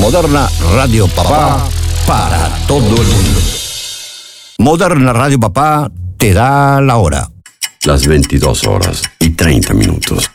Moderna Radio Papá para todo el mundo. Moderna Radio Papá te da la hora. Las 22:30.